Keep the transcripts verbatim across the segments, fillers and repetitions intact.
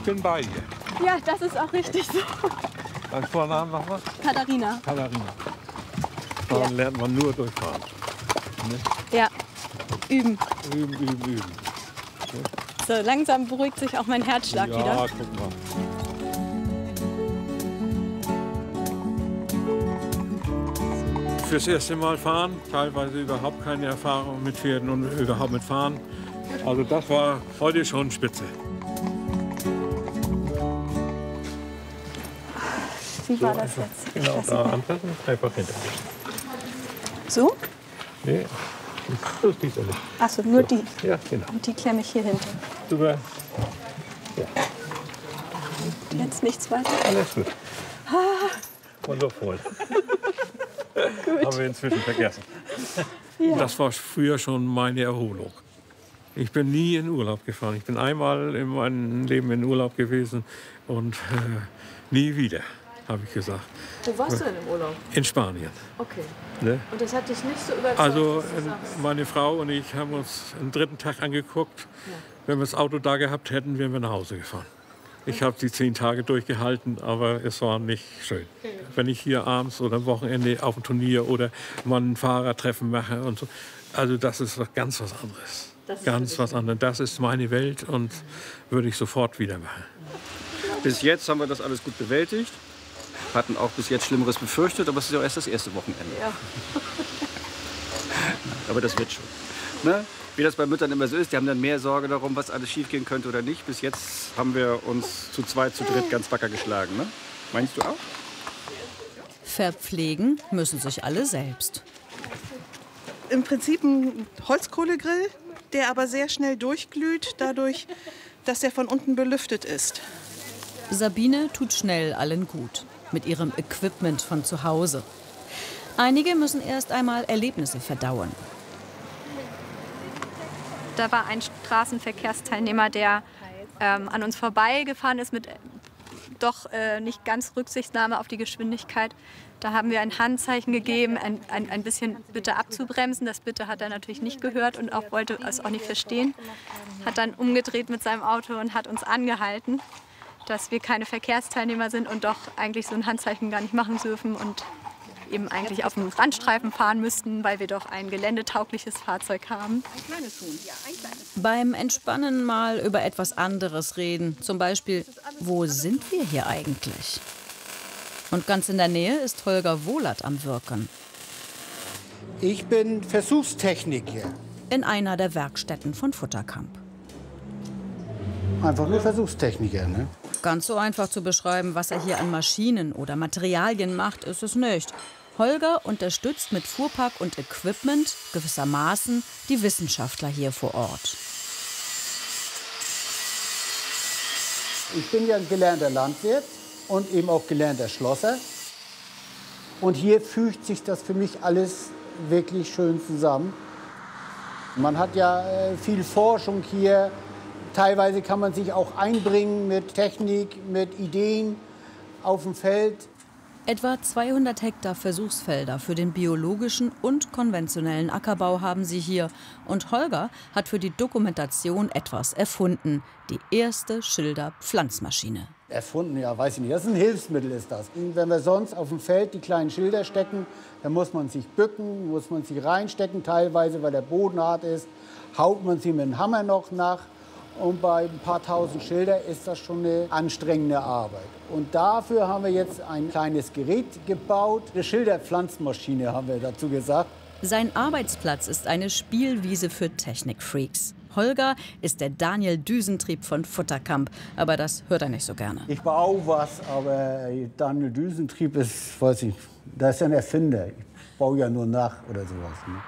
bin bei dir. Ja, das ist auch richtig so. Dein Vornamen noch was? Katharina. Katharina. Fahren Ja. lernt man nur durchfahren. Ne? Ja, üben. Üben, üben, üben. So, langsam beruhigt sich auch mein Herzschlag Ja, wieder. guck mal. Fürs erste Mal fahren, teilweise überhaupt keine Erfahrung mit Pferden und überhaupt mit Fahren. Also das war heute schon spitze. Wie war das jetzt? Ich Genau, weiß da nicht anpassen, einfach hinter dir. mehr. So? Nee, das ist diese nicht. Achso, nur die. Ja, genau. Und die klemme ich hier hinter. Super. Jetzt nichts weiter. Alles gut. Und doch voll. Haben wir inzwischen vergessen. Ja. Das war früher schon meine Erholung. Ich bin nie in Urlaub gefahren. Ich bin einmal in meinem Leben in Urlaub gewesen und äh, nie wieder, habe ich gesagt. Wo warst du denn im Urlaub? In Spanien. Okay. Ne? Und das hat dich nicht so überzeugt? Also dass du sagst, äh, meine Frau und ich haben uns einen dritten Tag angeguckt. Wenn wir das Auto da gehabt hätten, wären wir nach Hause gefahren. Ich habe die zehn Tage durchgehalten, aber es war nicht schön. Wenn ich hier abends oder am Wochenende auf ein Turnier oder mal ein Fahrertreffen mache und so, also das ist was ganz was anderes. Das ist Ganz was anderes. Das ist meine Welt und würde ich sofort wieder machen. Bis jetzt haben wir das alles gut bewältigt. Hatten auch bis jetzt Schlimmeres befürchtet, aber es ist ja erst das erste Wochenende. Ja. Aber das wird schon. Ne? Wie das bei Müttern immer so ist, die haben dann mehr Sorge darum, was alles schiefgehen könnte oder nicht. Bis jetzt haben wir uns zu zweit, zu dritt ganz wacker geschlagen. Ne? Meinst du auch? Verpflegen müssen sich alle selbst. Im Prinzip ein Holzkohlegrill, der aber sehr schnell durchglüht, dadurch, dass er von unten belüftet ist. Sabine tut schnell allen gut, mit ihrem Equipment von zu Hause. Einige müssen erst einmal Erlebnisse verdauen. Da war ein Straßenverkehrsteilnehmer, der ähm, an uns vorbeigefahren ist mit äh, doch äh, nicht ganz Rücksichtnahme auf die Geschwindigkeit. Da haben wir ein Handzeichen gegeben, ein, ein, ein bisschen bitte abzubremsen. Das bitte hat er natürlich nicht gehört und auch wollte es auch nicht verstehen. Hat dann umgedreht mit seinem Auto und hat uns angehalten, dass wir keine Verkehrsteilnehmer sind und doch eigentlich so ein Handzeichen gar nicht machen dürfen und eben eigentlich auf dem Randstreifen fahren müssten, weil wir doch ein geländetaugliches Fahrzeug haben. Beim Entspannen mal über etwas anderes reden. Zum Beispiel, wo sind wir hier eigentlich? Und ganz in der Nähe ist Holger Wohlert am Wirken. Ich bin Versuchstechniker. In einer der Werkstätten von Futterkamp. Einfach nur Versuchstechniker, ne? Ganz so einfach zu beschreiben, was er hier an Maschinen oder Materialien macht, ist es nicht. Holger unterstützt mit Fuhrpark und Equipment gewissermaßen die Wissenschaftler hier vor Ort. Ich bin ja ein gelernter Landwirt und eben auch gelernter Schlosser. Und hier fügt sich das für mich alles wirklich schön zusammen. Man hat ja äh, viel Forschung hier. Teilweise kann man sich auch einbringen mit Technik, mit Ideen auf dem Feld. Etwa zweihundert Hektar Versuchsfelder für den biologischen und konventionellen Ackerbau haben sie hier. Und Holger hat für die Dokumentation etwas erfunden. Die erste Schilder-Pflanzmaschine. Erfunden, ja, weiß ich nicht. Das ist ein Hilfsmittel, ist das. Wenn wir sonst auf dem Feld die kleinen Schilder stecken, dann muss man sich bücken, muss man sich reinstecken. Teilweise, weil der Boden hart ist, haut man sie mit dem Hammer noch nach. Und bei ein paar tausend Schilder ist das schon eine anstrengende Arbeit. Und dafür haben wir jetzt ein kleines Gerät gebaut. Eine Schilderpflanzmaschine haben wir dazu gesagt. Sein Arbeitsplatz ist eine Spielwiese für Technikfreaks. Holger ist der Daniel Düsentrieb von Futterkamp, aber das hört er nicht so gerne. Ich baue was, aber Daniel Düsentrieb ist, weiß ich, da ist ja ein Erfinder. Ich baue ja nur nach oder sowas. Ne?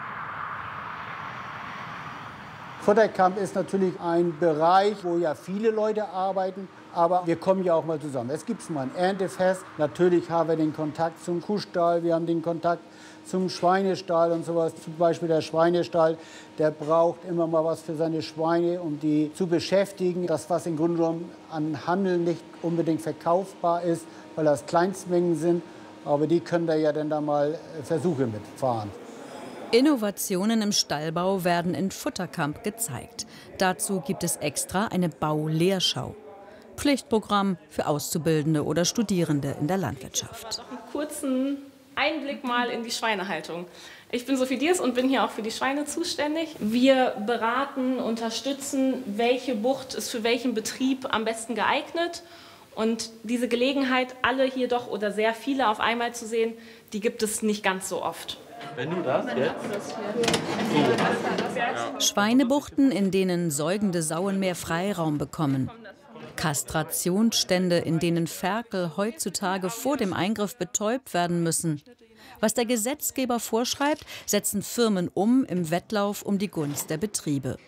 Futterkamp ist natürlich ein Bereich, wo ja viele Leute arbeiten, aber wir kommen ja auch mal zusammen. Es gibt mal ein Erntefest, natürlich haben wir den Kontakt zum Kuhstall, wir haben den Kontakt zum Schweinestall und sowas. Zum Beispiel der Schweinestall, der braucht immer mal was für seine Schweine, um die zu beschäftigen. Das, was im Grunde genommen an Handel nicht unbedingt verkaufbar ist, weil das Kleinstmengen sind, aber die können da ja dann da mal Versuche mitfahren. Innovationen im Stallbau werden in Futterkamp gezeigt. Dazu gibt es extra eine Baulehrschau. Pflichtprogramm für Auszubildende oder Studierende in der Landwirtschaft. Einen kurzen Einblick mal in die Schweinehaltung. Ich bin Sophie Diers und bin hier auch für die Schweine zuständig. Wir beraten, unterstützen, welche Bucht ist für welchen Betrieb am besten geeignet. Und diese Gelegenheit, alle hier doch oder sehr viele auf einmal zu sehen, die gibt es nicht ganz so oft. Wenn du das jetzt? Schweinebuchten, in denen säugende Sauen mehr Freiraum bekommen. Kastrationsstände, in denen Ferkel heutzutage vor dem Eingriff betäubt werden müssen. Was der Gesetzgeber vorschreibt, setzen Firmen um im Wettlauf um die Gunst der Betriebe.